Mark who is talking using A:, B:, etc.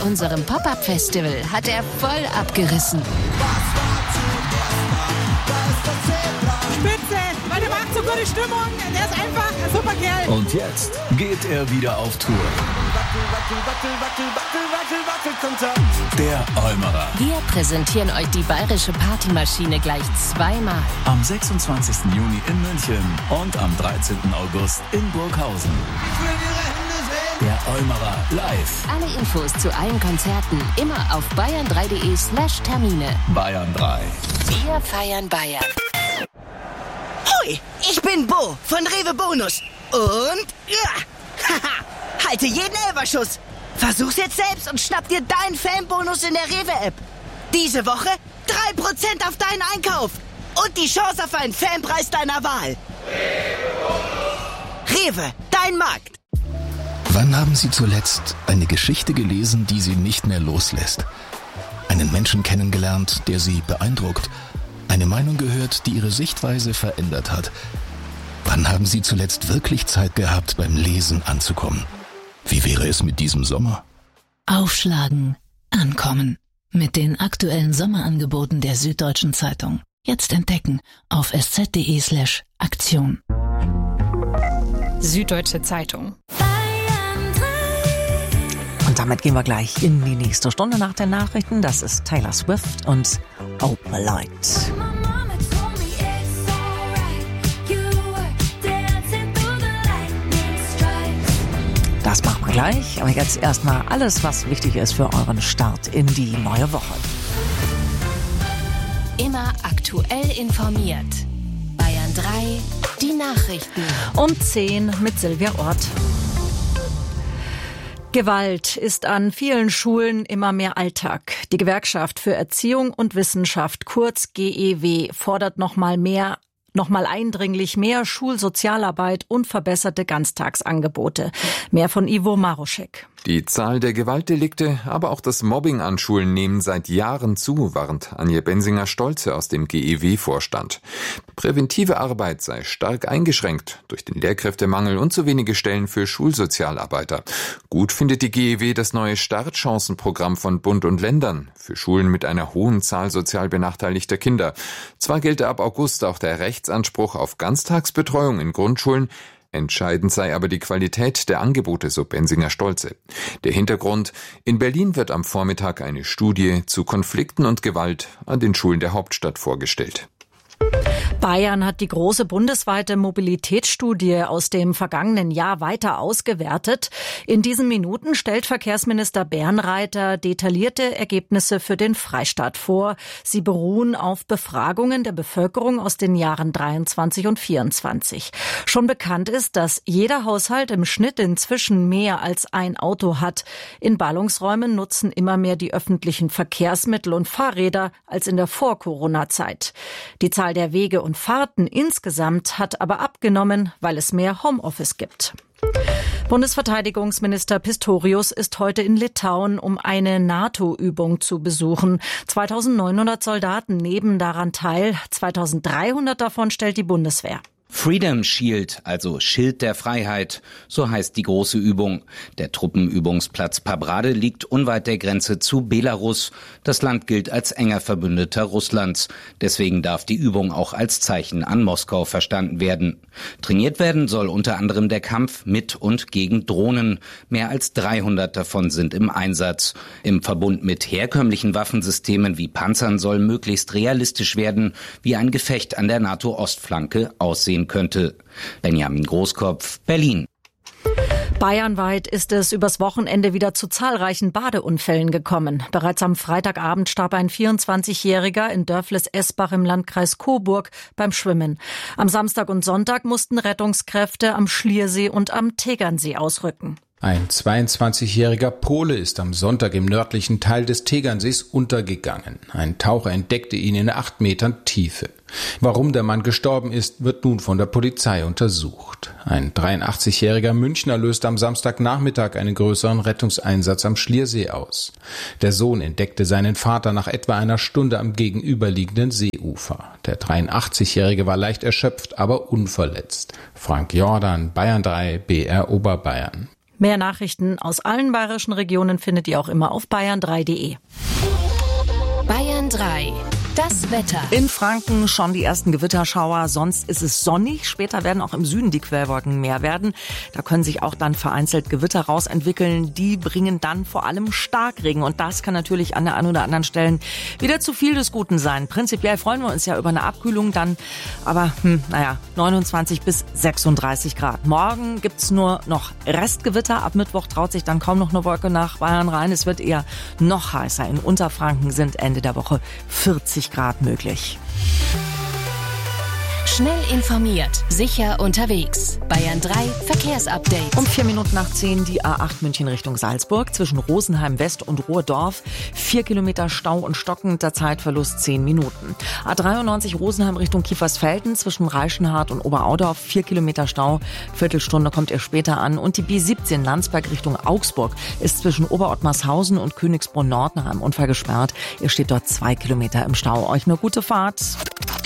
A: unserem Pop-Up-Festival hat er voll abgerissen.
B: Spitze, weil der macht so gute Stimmung, der ist einfach ein super Kerl.
C: Und jetzt geht er wieder auf Tour. Der Eumerer.
A: Wir präsentieren euch die bayerische Partymaschine gleich zweimal.
C: Am 26. Juni in München und am 13. August in Burghausen. Der Eumerer live.
A: Alle Infos zu allen Konzerten immer auf bayern3.de/Termine.
C: Bayern 3.
A: Wir feiern Bayern.
D: Hoi, ich bin Bo von Rewe Bonus. Und haha, halte jeden Elferschuss. Versuch's jetzt selbst und schnapp dir deinen Fanbonus in der Rewe-App. Diese Woche 3% auf deinen Einkauf. Und die Chance auf einen Fanpreis deiner Wahl. Rewe, dein Markt.
E: Wann haben Sie zuletzt eine Geschichte gelesen, die Sie nicht mehr loslässt? Einen Menschen kennengelernt, der Sie beeindruckt? Eine Meinung gehört, die Ihre Sichtweise verändert hat? Wann haben Sie zuletzt wirklich Zeit gehabt, beim Lesen anzukommen? Wie wäre es mit diesem Sommer?
F: Aufschlagen, ankommen. Mit den aktuellen Sommerangeboten der Süddeutschen Zeitung. Jetzt entdecken auf sz.de/Aktion.
G: Süddeutsche Zeitung.
H: Und damit gehen wir gleich in die nächste Stunde nach den Nachrichten. Das ist Taylor Swift und Open Light. Das machen wir gleich, aber jetzt erstmal alles, was wichtig ist für euren Start in die neue Woche.
A: Immer aktuell informiert. Bayern 3, die Nachrichten.
G: Um 10 mit Silvia Ort. Gewalt ist an vielen Schulen immer mehr Alltag. Die Gewerkschaft für Erziehung und Wissenschaft, kurz GEW, fordert nochmal eindringlich mehr Schulsozialarbeit und verbesserte Ganztagsangebote. Mehr von Ivo Maroschek.
I: Die Zahl der Gewaltdelikte, aber auch das Mobbing an Schulen nehmen seit Jahren zu, warnt Anja Bensinger-Stolze aus dem GEW-Vorstand. Präventive Arbeit sei stark eingeschränkt durch den Lehrkräftemangel und zu wenige Stellen für Schulsozialarbeiter. Gut findet die GEW das neue Startchancenprogramm von Bund und Ländern für Schulen mit einer hohen Zahl sozial benachteiligter Kinder. Zwar gelte ab August auch der Rechtsanspruch auf Ganztagsbetreuung in Grundschulen, entscheidend sei aber die Qualität der Angebote, so Bensinger-Stolze. Der Hintergrund: In Berlin wird am Vormittag eine Studie zu Konflikten und Gewalt an den Schulen der Hauptstadt vorgestellt.
G: Bayern hat die große bundesweite Mobilitätsstudie aus dem vergangenen Jahr weiter ausgewertet. In diesen Minuten stellt Verkehrsminister Bernreiter detaillierte Ergebnisse für den Freistaat vor. Sie beruhen auf Befragungen der Bevölkerung aus den Jahren 23 und 24. Schon bekannt ist, dass jeder Haushalt im Schnitt inzwischen mehr als ein Auto hat. In Ballungsräumen nutzen immer mehr die öffentlichen Verkehrsmittel und Fahrräder als in der Vor-Corona-Zeit. Die Zahl der Wege und Fahrten insgesamt hat aber abgenommen, weil es mehr Homeoffice gibt. Bundesverteidigungsminister Pistorius ist heute in Litauen, um eine NATO-Übung zu besuchen. 2.900 Soldaten nehmen daran teil, 2.300 davon stellt die Bundeswehr.
J: Freedom Shield, also Schild der Freiheit, so heißt die große Übung. Der Truppenübungsplatz Pabrade liegt unweit der Grenze zu Belarus. Das Land gilt als enger Verbündeter Russlands. Deswegen darf die Übung auch als Zeichen an Moskau verstanden werden. Trainiert werden soll unter anderem der Kampf mit und gegen Drohnen. Mehr als 300 davon sind im Einsatz. Im Verbund mit herkömmlichen Waffensystemen wie Panzern soll möglichst realistisch werden, wie ein Gefecht an der NATO-Ostflanke aussehen könnte. Benjamin Großkopf, Berlin.
G: Bayernweit ist es übers Wochenende wieder zu zahlreichen Badeunfällen gekommen. Bereits am Freitagabend starb ein 24-Jähriger in Dörfles-Esbach im Landkreis Coburg beim Schwimmen. Am Samstag und Sonntag mussten Rettungskräfte am Schliersee und am Tegernsee ausrücken.
K: Ein 22-jähriger Pole ist am Sonntag im nördlichen Teil des Tegernsees untergegangen. Ein Taucher entdeckte ihn in 8 Metern Tiefe. Warum der Mann gestorben ist, wird nun von der Polizei untersucht. Ein 83-jähriger Münchner löste am Samstagnachmittag einen größeren Rettungseinsatz am Schliersee aus. Der Sohn entdeckte seinen Vater nach etwa einer Stunde am gegenüberliegenden Seeufer. Der 83-jährige war leicht erschöpft, aber unverletzt. Frank Jordan, Bayern 3, BR Oberbayern.
G: Mehr Nachrichten aus allen bayerischen Regionen findet ihr auch immer auf bayern3.de.
A: Bayern 3. Das Wetter.
H: In Franken schon die ersten Gewitterschauer, sonst ist es sonnig. Später werden auch im Süden die Quellwolken mehr werden. Da können sich auch dann vereinzelt Gewitter rausentwickeln. Die bringen dann vor allem Starkregen. Und das kann natürlich an der einen oder anderen Stelle wieder zu viel des Guten sein. Prinzipiell freuen wir uns ja über eine Abkühlung dann. Aber 29 bis 36 Grad. Morgen gibt's nur noch Restgewitter. Ab Mittwoch traut sich dann kaum noch eine Wolke nach Bayern rein. Es wird eher noch heißer. In Unterfranken sind Ende der Woche 40 Grad möglich.
A: Schnell informiert, sicher unterwegs. Bayern 3 Verkehrsupdate.
H: Um 10:04 die A8 München Richtung Salzburg zwischen Rosenheim West und Ruhrdorf. 4 Kilometer Stau und stockender Zeitverlust 10 Minuten. A93 Rosenheim Richtung Kiefersfelden zwischen Reichenhart und Oberaudorf. 4 Kilometer Stau. Viertelstunde kommt ihr später an. Und die B17 Landsberg Richtung Augsburg ist zwischen Oberottmarshausen und Königsbrunn Nord nach einem Unfall gesperrt. Ihr steht dort 2 Kilometer im Stau. Euch eine gute Fahrt.